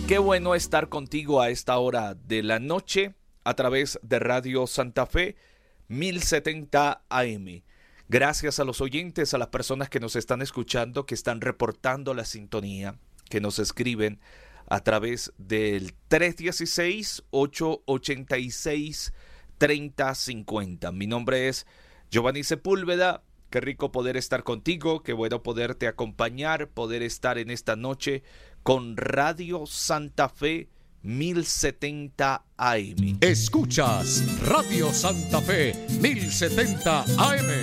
Qué bueno estar contigo a esta hora de la noche a través de Radio Santa Fe 1070 AM. Gracias a los oyentes, a las personas que nos están escuchando, que están reportando la sintonía, que nos escriben a través del 316-886-3050. Mi nombre es Giovanni Sepúlveda. Qué rico poder estar contigo, qué bueno poderte acompañar, poder estar en esta noche con Radio Santa Fe 1070 AM. Escuchas Radio Santa Fe 1070 AM.